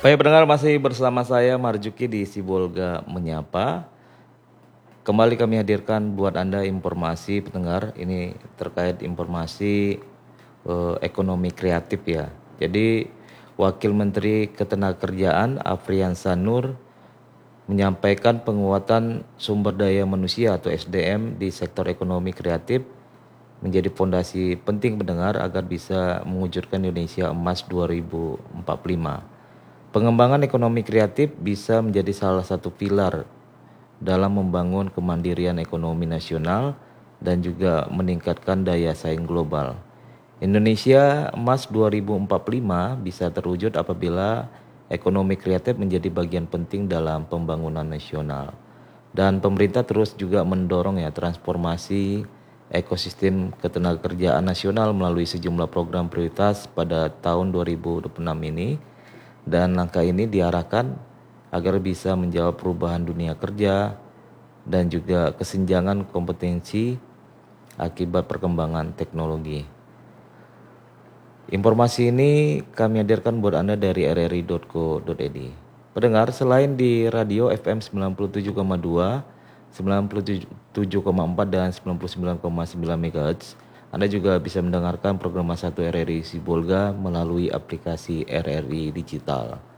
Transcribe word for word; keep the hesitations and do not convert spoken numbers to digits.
Baik pendengar, masih bersama saya Marjuki di Sibolga Menyapa. Kembali kami hadirkan buat Anda informasi pendengar, ini terkait informasi eh, ekonomi kreatif ya. Jadi Wakil Menteri Ketenagakerjaan Afrian Sanur menyampaikan penguatan sumber daya manusia atau S D M di sektor ekonomi kreatif menjadi fondasi penting pendengar agar bisa mewujudkan Indonesia Emas dua ribu empat puluh lima. Pengembangan ekonomi kreatif bisa menjadi salah satu pilar dalam membangun kemandirian ekonomi nasional dan juga meningkatkan daya saing global. Indonesia Emas dua ribu empat puluh lima bisa terwujud apabila ekonomi kreatif menjadi bagian penting dalam pembangunan nasional. Dan pemerintah terus juga mendorong ya transformasi ekosistem ketenagakerjaan nasional melalui sejumlah program prioritas pada tahun dua ribu dua puluh enam ini. Dan langkah ini diarahkan agar bisa menjawab perubahan dunia kerja dan juga kesenjangan kompetensi akibat perkembangan teknologi. Informasi ini kami hadirkan buat Anda dari r r i titik co titik i d. Pendengar, selain di radio F M sembilan puluh tujuh koma dua, sembilan puluh tujuh koma empat dan sembilan puluh sembilan koma sembilan megahertz, Anda juga bisa mendengarkan program satu R R I Sibolga melalui aplikasi R R I Digital.